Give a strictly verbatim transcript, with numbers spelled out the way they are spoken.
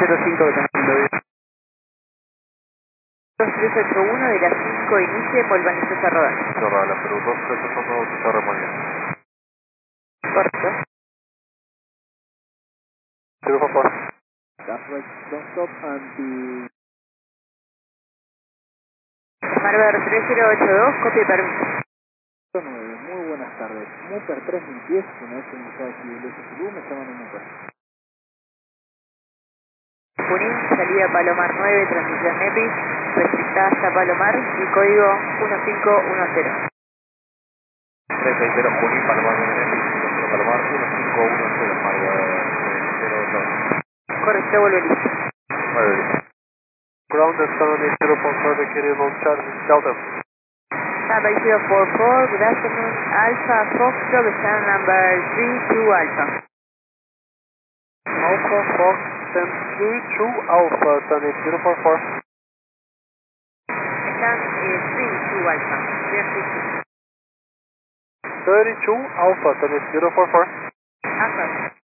cero cinco que también lo vi. dos tres ocho uno de las cinco inicie, Polvaniza Rodar. Cerrada la Perú dos tres ocho uno, se está remoliendo. Correcto. Zero four four. That's right, don't stop and the... Marver tres cero ocho dos, copia y permiso. nueve, muy buenas tardes. Muper tres mil diez, una vez que me estaba aquí el S P U, me llaman en Muper. Junín, salida Palomar nueve, transmisión NEPI, restrictada hasta Palomar y código uno cinco uno cero. tres seis cero Junín, Palomar nueve, Palomar uno cinco uno cero, Marga cero dos. Correcto, vuelve listo. nueve. Ground and seven eight zero point four, vacated on charge, Delta. Number zero four four, good afternoon, Alpha Foxtrot, channel number three two Alpha. Alpha Fox ten three two Alpha ten eight zero four four. Están eh, three two Alpha. thirty-two Alpha ten eight zero four four. Alpha.